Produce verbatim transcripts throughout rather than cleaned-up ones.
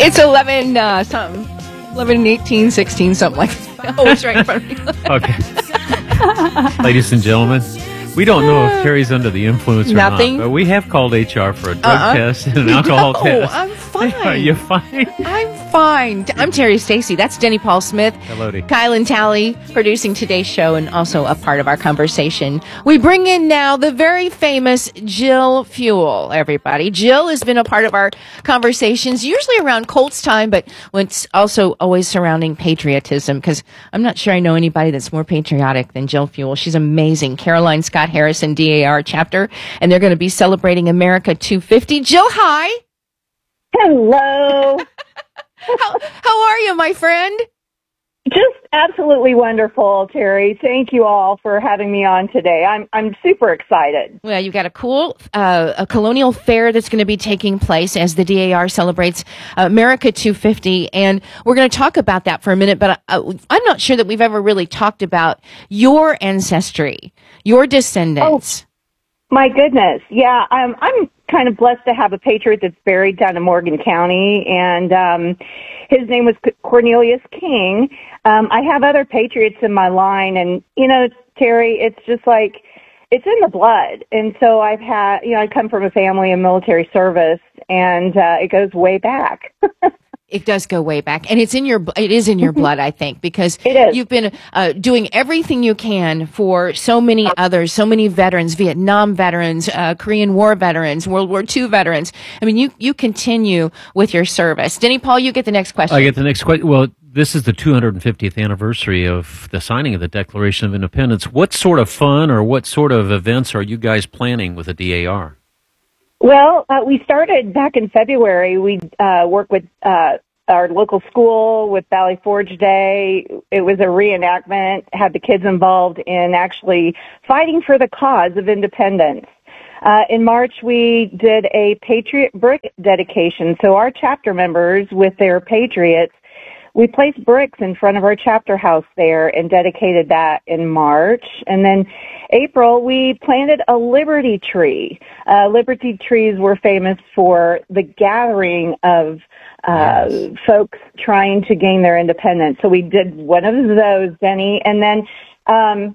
It's eleven, uh, something. eleven, eighteen, sixteen, something like that. Oh, it's right in front of me. Okay. Ladies and gentlemen, we don't know if Terry's under the influence or Nothing. not, but we have called H R for a drug Uh-uh. test and an alcohol No, test. I'm fine. Are you fine? I'm fine. I'm Terry Stacy. That's Denny Paul Smith. Hello, Dee. Kyle and Tally producing today's show and also a part of our conversation. We bring in now the very famous Jill Fuel, everybody. Jill has been a part of our conversations, usually around Colts time, but it's also always surrounding patriotism, because I'm not sure I know anybody that's more patriotic than Jill Fuel. She's amazing. Caroline Scott Harrison, D A R chapter, and they're going to be celebrating America two fifty. Jill, hi. Hello. How, how are you, my friend? Just absolutely wonderful, Terry. Thank you all for having me on today. I'm I'm super excited. Well, you got a cool uh, a colonial fair that's going to be taking place as the D A R celebrates uh, America two fifty, and we're going to talk about that for a minute. But uh, I'm not sure that we've ever really talked about your ancestry, your descendants. Oh, my goodness. Yeah, I'm I'm kind of blessed to have a patriot that's buried down in Morgan County, and um, his name was Cornelius King. Um, I have other patriots in my line, and, you know, Terry, it's just like, it's in the blood. And so I've had, you know, I come from a family in military service, and uh, it goes way back. It does go way back, and it's in your it is in your blood, I think, because It is. you've been uh, doing everything you can for so many others, so many veterans, Vietnam veterans, uh, Korean War veterans, World War Two veterans. I mean, you you continue with your service. Denny Paul, you get the next question. I get the next question. Well, this is the two hundred fiftieth anniversary of the signing of the Declaration of Independence. What sort of fun or what sort of events are you guys planning with the D A R? Well, uh, we started back in February. We uh, worked with uh, our local school with Valley Forge Day. It was a reenactment, had the kids involved in actually fighting for the cause of independence. Uh, in March, we did a Patriot Brick dedication. So our chapter members, with their Patriots, we placed bricks in front of our chapter house there and dedicated that in March. And then April, we planted a Liberty tree. Uh, Liberty trees were famous for the gathering of uh, Yes. folks trying to gain their independence. So we did one of those, Denny. And then um,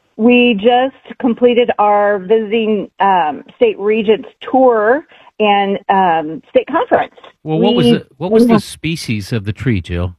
we just completed our visiting um, state regents tour and um, state conference. Well, what was We- the, what was we the have- species of the tree, Jill?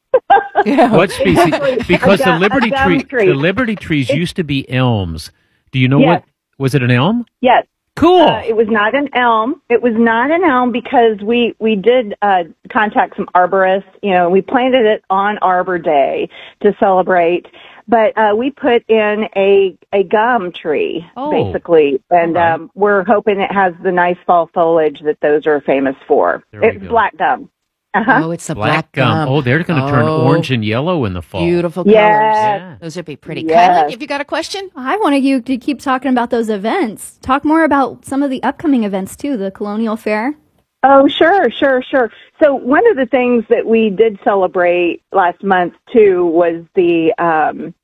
Yeah. What species? Because A the gum- Liberty a gum tree, tree. the Liberty trees used to be elms. Do you know Yes. what? Was it an elm? Yes. Cool. Uh, it was not an elm. It was not an elm because we we did uh, contact some arborists. You know, we planted it on Arbor Day to celebrate. But uh, we put in a a gum tree, Oh. basically, and All right. um, we're hoping it has the nice fall foliage that those are famous for. There we It's go. black gum. Uh-huh. Oh, it's the Black, black, gum. Oh, they're going to turn Oh, orange and yellow in the fall. Beautiful Yes. colors. Yeah. Those would be pretty. Yes. Kylie, have you got a question? I wanted you to keep talking about those events. Talk more about some of the upcoming events, too, the Colonial Fair. Oh, sure, sure, sure. So one of the things that we did celebrate last month, too, was the, um,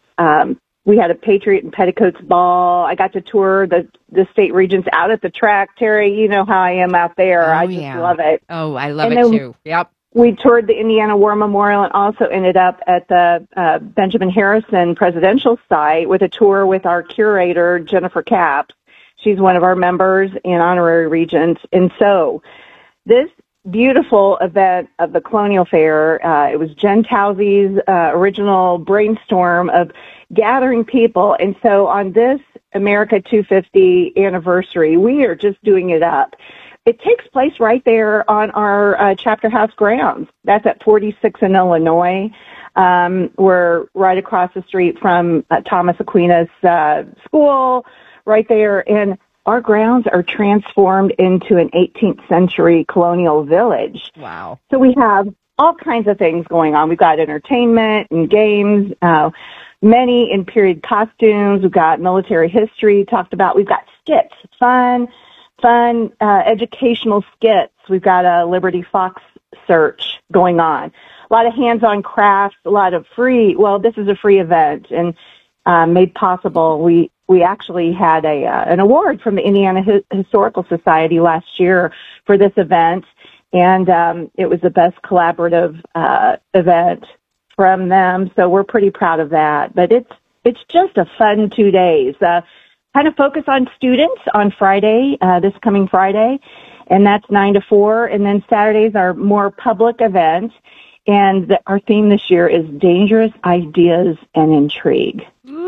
um, we had a Patriot and Petticoats ball. I got to tour the, the state regents out at the track. Terry, you know how I am out there. Oh, I just yeah. love it. Oh, I love And it then- too. Yep. We toured the Indiana War Memorial and also ended up at the uh, Benjamin Harrison Presidential Site with a tour with our curator, Jennifer Capps. She's one of our members and honorary regents. And so this beautiful event of the Colonial Fair, uh, it was Jen Towsey's uh, original brainstorm of gathering people. And so on this America two fifty anniversary, we are just doing it up. It takes place right there on our uh, chapter house grounds. That's at forty-six in Illinois. Um, we're right across the street from uh, Thomas Aquinas uh, School, right there. And our grounds are transformed into an eighteenth century colonial village. Wow. So we have all kinds of things going on. We've got entertainment and games, uh, many in period costumes. We've got military history talked about. We've got skits, fun, fun uh, educational skits. We've got a Liberty Fox search going on. A lot of hands-on crafts, a lot of free, well, this is a free event and uh, made possible. We we actually had a uh, an award from the Indiana Hi- Historical Society last year for this event. and um, it was the best collaborative uh, event from them. So we're pretty proud of that. But it's it's just a fun two days. Uh, kind of focus on students on Friday, uh, this coming Friday, and that's nine to four. And then Saturdays are more public events. And the, our theme this year is dangerous ideas and intrigue.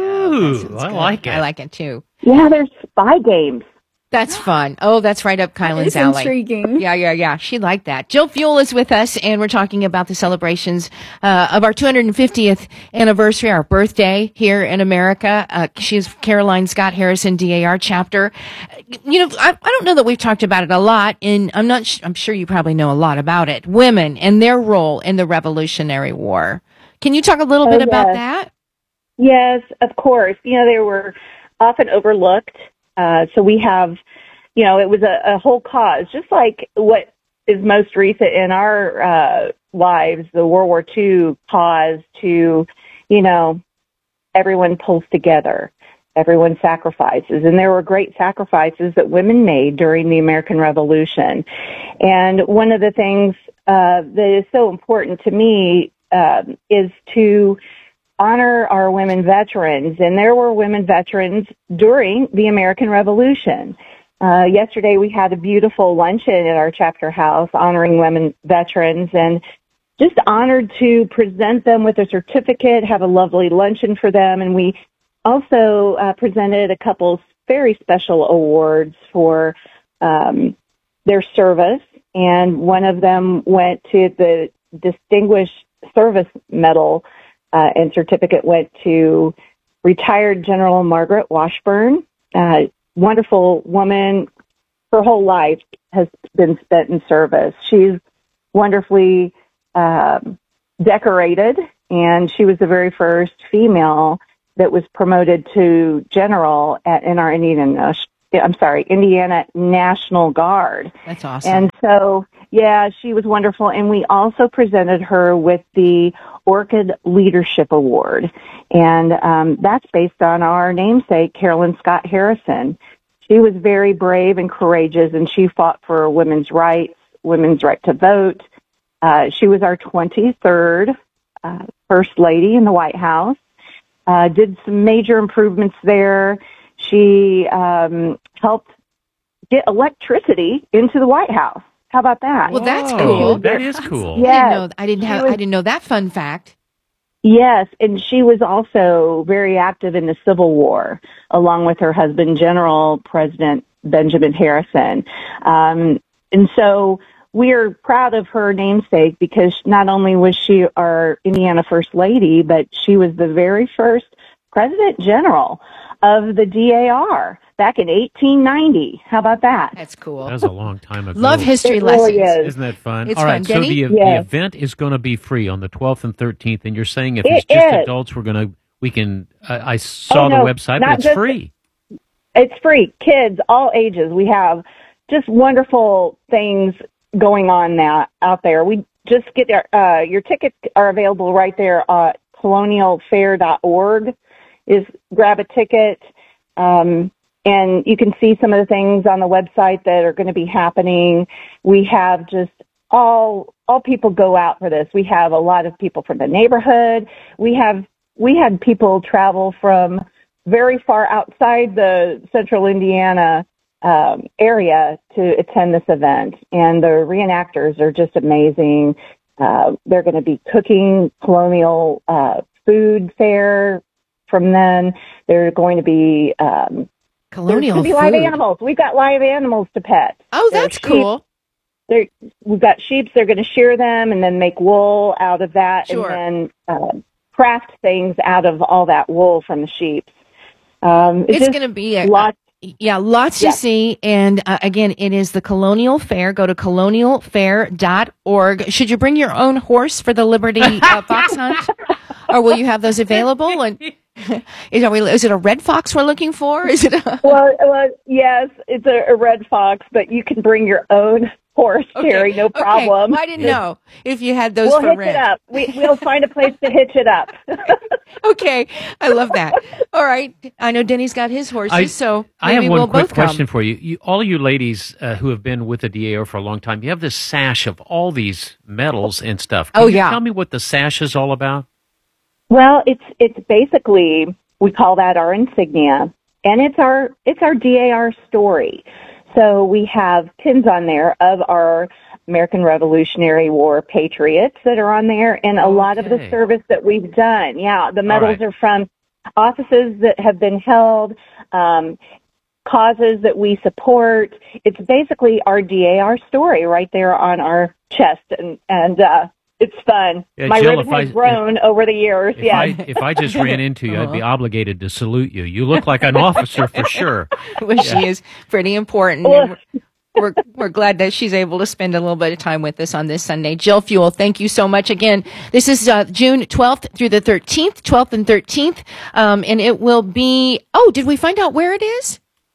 Ooh, I good. like it. I like it too. Yeah, there's spy games. That's fun. Oh, that's right up Kylan's It's alley. intriguing. Yeah, yeah, yeah. She liked that. Jill Fuel is with us, and we're talking about the celebrations uh, of our two hundred fiftieth anniversary, our birthday here in America. Uh, she's Caroline Scott Harrison, D A R chapter. You know, I, I don't know that we've talked about it a lot, and I'm not. Sh- I'm sure you probably know a lot about it. Women and their role in the Revolutionary War. Can you talk a little Oh, bit about yes. that? Yes, of course. You know, they were often overlooked. Uh, so we have, you know, it was a, a whole cause, just like what is most recent in our uh, lives, the World War Two cause to, you know, everyone pulls together, everyone sacrifices. And there were great sacrifices that women made during the American Revolution. And one of the things uh, that is so important to me uh, is to honor our women veterans, and there were women veterans during the American Revolution. Uh, yesterday we had a beautiful luncheon at our chapter house honoring women veterans, and just honored to present them with a certificate, have a lovely luncheon for them, and we also uh, presented a couple very special awards for um, their service, and one of them went to the Distinguished Service Medal, Uh, and certificate went to retired General Margaret Washburn. Uh, wonderful woman. Her whole life has been spent in service. She's wonderfully um, decorated, and she was the very first female that was promoted to general at in our Indiana. I'm sorry, Indiana National Guard. That's awesome. And so, yeah, she was wonderful. And we also presented her with the Orchid Leadership Award. And um, that's based on our namesake, Carolyn Scott Harrison. She was very brave and courageous, and she fought for women's rights, women's right to vote. Uh, she was our twenty-third uh, First Lady in the White House, uh, did some major improvements there. She um, helped get electricity into the White House. How about that? Well, that's Whoa, cool. That is cool. Yeah. I didn't know. I didn't She have. was- I didn't know that fun fact. Yes, and she was also very active in the Civil War, along with her husband, General President Benjamin Harrison. Um, and so we are proud of her namesake because not only was she our Indiana First Lady, but she was the very first President General of the D A R back in eighteen ninety. How about that? That's cool. That was a long time ago. Love history It lessons. really is. Isn't that fun? It's All right, fun. so Denny? the, the Yes. event is going to be free on the twelfth and thirteenth, and you're saying if It it's just is. adults, we're going to we can. Uh, I saw Oh, the no, website, not but it's just- free. It's free. Kids, all ages. We have just wonderful things going on now out there. We just get there. Uh, your tickets are available right there at colonial fair dot org. Is grab a ticket, um, and you can see some of the things on the website that are going to be happening. We have just all all people go out for this. We have a lot of people from the neighborhood. We have we had people travel from very far outside the central Indiana um, area to attend this event, and the reenactors are just amazing. Uh, they're going to be cooking colonial uh, food fare from then. They're going to be um, Colonial there's food. going to be live animals. We've got live animals to pet. Oh, There's that's sheep. cool. They're, we've got sheep. They're going to shear them and then make wool out of that, Sure. and then uh, craft things out of all that wool from the sheep. Um, It's just going to be a, lots. yeah, lots Yeah. to see. And uh, again, it is the Colonial Fair. Go to colonial fair dot org. Should you bring your own horse for the Liberty uh, Fox Hunt? Or will you have those available? And is, are we, is it a red fox we're looking for? Is it a, Well, well, yes, it's a, a red fox, but you can bring your own course, Terry. No problem. Okay. Well, I didn't know if you had those we'll for hitch rent. it up. We, we'll find a place to hitch it up. Okay. I love that. All right. I know Denny's got his horses, I, so I maybe have one we'll quick both question come. for you. you. All of you ladies uh, who have been with the D A R for a long time, you have this sash of all these medals and stuff. Can Oh, you yeah. tell me what the sash is all about? Well, it's it's basically, we call that our insignia, and it's our it's our D A R story. So we have pins on there of our American Revolutionary War patriots that are on there, and a lot of the Okay. service that we've done. Yeah, the medals right. are from offices that have been held, um, causes that we support. It's basically our D A R story right there on our chest, and and uh, it's fun. Yeah, My Jill, ribbon if I- has grown over the years. If Yeah. I if I just ran into you, I'd be Uh-huh. obligated to salute you. You look like an officer for sure. Well, she is pretty important. Well- and we're, we're we're glad that she's able to spend a little bit of time with us on this Sunday. Jill Fuel, thank you so much again. This is uh, June twelfth through the thirteenth, twelfth and thirteenth, um, and it will be. Oh, did we find out where it is?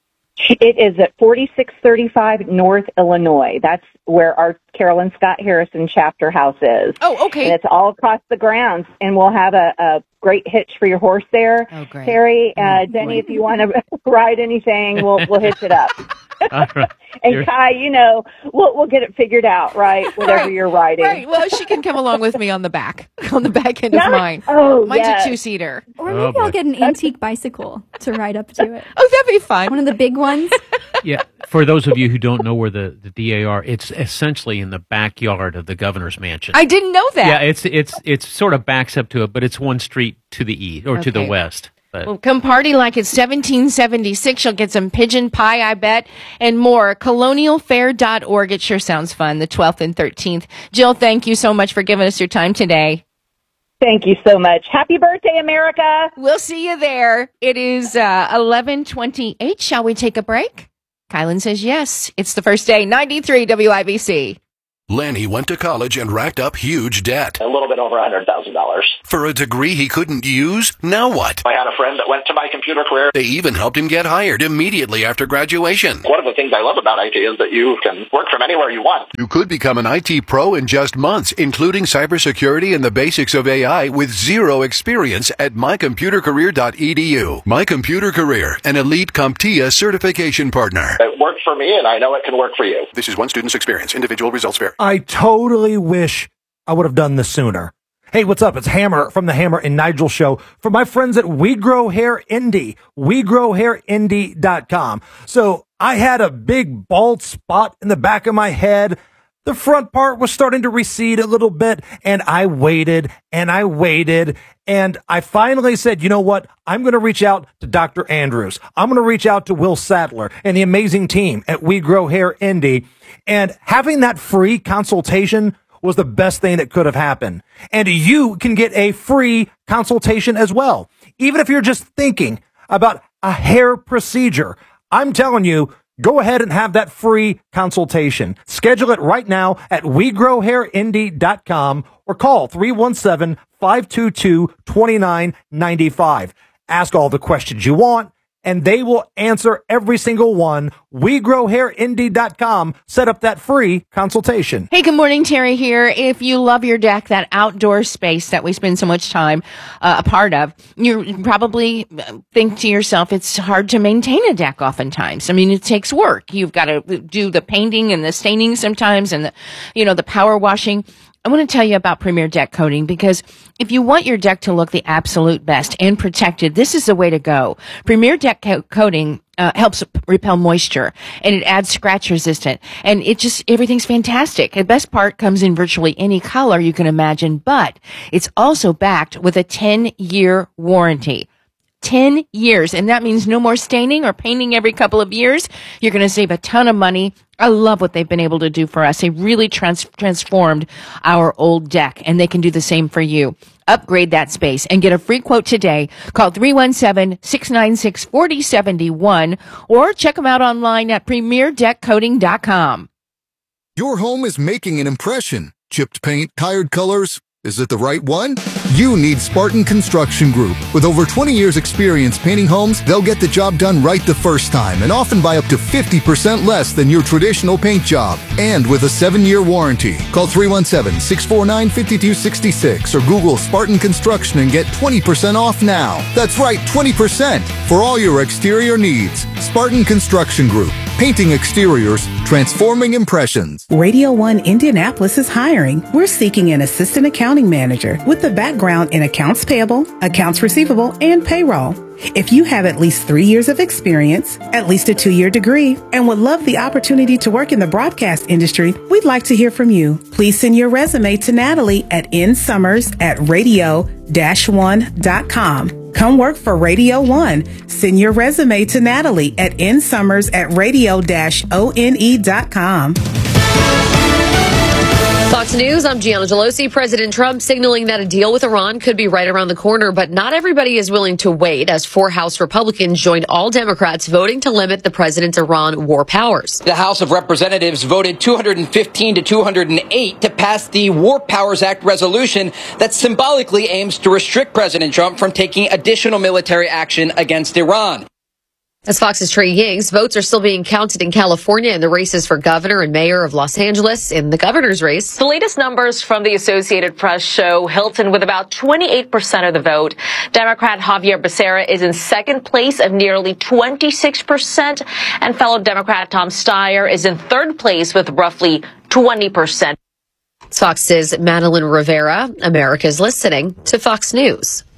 It is at forty-six thirty-five North Illinois. That's where our Carolyn Scott Harrison chapter house is. Oh, okay. And it's all across the grounds, and we'll have a, a great hitch for your horse there. Oh, great. Terry, uh, Oh, Denny, great. if you want to ride anything, we'll we'll hitch it up. All right. And You're- Kai, you know, we'll we'll get it figured out, right? Whatever Right, you're riding. Right. Well, she can come along with me on the back, on the back end of Nice. mine. Oh, Mine's yes. a two-seater. Or Oh, maybe I'll boy. get an antique bicycle to ride up to it. Oh, that'd be fun. One of the big ones. Yeah, for those of you who don't know where the, the D A R, it's essentially in the backyard of the governor's mansion. I didn't know that. yeah, it's it's it's sort of backs up to it, but it's one street to the east or to the Okay. west. But Well, come party like it's seventeen seventy-six. You'll get some pigeon pie, I bet, and more. colonial fair dot org. It sure sounds fun, the twelfth and thirteenth. Jill, thank you so much for giving us your time today. Thank you so much. Happy birthday, America. We'll see you there. It is uh, eleven twenty-eight. Shall we take a break? Kylan says yes. It's the first day. ninety-three W I B C. Lanny went to college and racked up huge debt. A little bit over one hundred thousand dollars. For a degree he couldn't use? Now what? I had a friend that went to my computer career. They even helped him get hired immediately after graduation. One of the things I love about I T is that you can work from anywhere you want. You could become an I T pro in just months, including cybersecurity and the basics of A I with zero experience at my computer career dot e d u. My Computer Career, an elite CompTIA certification partner. It worked for me, and I know it can work for you. This is one student's experience. Individual results vary. I totally wish I would have done this sooner. Hey, what's up? It's Hammer from the Hammer and Nigel Show for my friends at We Grow Hair Indie, we grow hair indie dot com. So I had a big bald spot in the back of my head. The front part was starting to recede a little bit, and I waited and I waited, and I finally said, you know what? I'm going to reach out to Doctor Andrews. I'm going to reach out to Will Sadler and the amazing team at We Grow Hair Indie. And having that free consultation was the best thing that could have happened. And you can get a free consultation as well. Even if you're just thinking about a hair procedure, I'm telling you, go ahead and have that free consultation. Schedule it right now at we grow hair indie dot com or call three one seven, five two two, two nine nine five. Ask all the questions you want, and they will answer every single one. we grow hair indie dot com. Set up that free consultation. Hey, good morning, Terry here. If you love your deck, that outdoor space that we spend so much time uh, a part of, you probably think to yourself, it's hard to maintain a deck oftentimes. I mean, it takes work. You've got to do the painting and the staining sometimes and the, you know, the power washing. I want to tell you about Premier Deck Coating because if you want your deck to look the absolute best and protected, this is the way to go. Premier Deck Co- Coating uh, helps repel moisture and it adds scratch resistant and it just, everything's fantastic. The best part comes in virtually any color you can imagine, but it's also backed with a ten year warranty. ten years. And that means no more staining or painting every couple of years. You're going to save a ton of money. I love what they've been able to do for us. They really trans- transformed our old deck, and they can do the same for you. Upgrade that space and get a free quote today. Call three one seven, six nine six, four zero seven one or check them out online at premier deck coating dot com. Your home is making an impression. Chipped paint, tired colors. Is it the right one? You need Spartan Construction Group. With over twenty years experience painting homes, they'll get the job done right the first time and often by up to fifty percent less than your traditional paint job. And with a seven-year warranty. Call three one seven, six four nine, five two six six or Google Spartan Construction and get twenty percent off now. That's right, twenty percent for all your exterior needs. Spartan Construction Group. Painting exteriors, transforming impressions. Radio One Indianapolis is hiring. We're seeking an assistant accounting manager with a background in accounts payable, accounts receivable, and payroll. If you have at least three years of experience, at least a two-year degree, and would love the opportunity to work in the broadcast industry, we'd like to hear from you. Please send your resume to Natalie at nsummers at radio dash one dot com. Come work for Radio One. Send your resume to Natalie at nsummers at radio dash one dot com. Fox News, I'm Gianna Gelosi. President Trump signaling that a deal with Iran could be right around the corner, but not everybody is willing to wait as four House Republicans joined all Democrats voting to limit the president's Iran war powers. The House of Representatives voted two hundred fifteen to two hundred eight to pass the War Powers Act resolution that symbolically aims to restrict President Trump from taking additional military action against Iran. As Fox's Trey Yings, votes are still being counted in California in the races for governor and mayor of Los Angeles. In the governor's race, the latest numbers from the Associated Press show Hilton with about twenty-eight percent of the vote. Democrat Javier Becerra is in second place of nearly twenty-six percent, and fellow Democrat Tom Steyer is in third place with roughly twenty percent. Fox's Madeline Rivera. America's listening to Fox News.